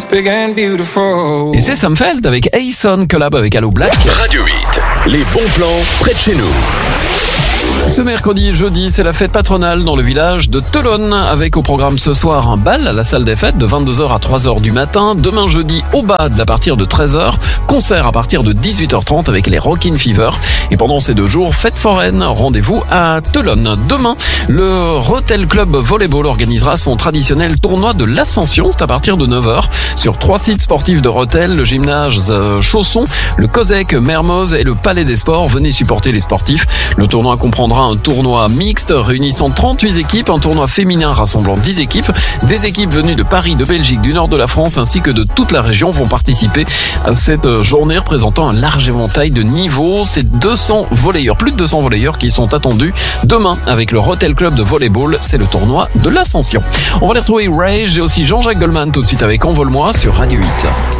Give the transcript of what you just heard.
big and beautiful. Et c'est Sam Feld avec Aison, collab avec Allo Black. Radio 8, les bons plans près de chez nous. Ce mercredi et jeudi, c'est la fête patronale dans le village de Tolone, avec au programme ce soir un bal à la salle des fêtes de 22h à 3h du matin. Demain jeudi, au BAD à partir de 13h, concert à partir de 18h30 avec les Rockin' Fever. Et pendant ces 2 jours, fête foraine, rendez-vous à Tolone. Demain, le Rotel Club Volleyball organisera son traditionnel tournoi de l'Ascension. C'est à partir de 9h sur 3 sites sportifs de Rotel, le gymnase Chausson, le COSEC Mermoz et le Palais des Sports. Venez supporter les sportifs. Le tournoi comprendra un tournoi mixte réunissant 38 équipes, un tournoi féminin rassemblant 10 équipes. Des équipes venues de Paris, de Belgique, du nord de la France ainsi que de toute la région vont participer à cette journée représentant un large éventail de niveaux. C'est 200 volleyeurs, plus de 200 volleyeurs qui sont attendus demain avec le Rotel Club de volleyball. C'est le tournoi de l'Ascension. On va les retrouver Rage et aussi Jean-Jacques Goldman tout de suite avec Envole-moi sur Radio 8.